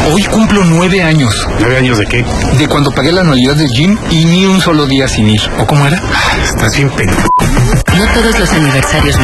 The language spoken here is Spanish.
Hoy cumplo 9 años. ¿9 años de qué? De cuando pagué la anualidad del gym y ni un solo día sin ir. ¿O cómo era? Estás bien pendejo. No todos los aniversarios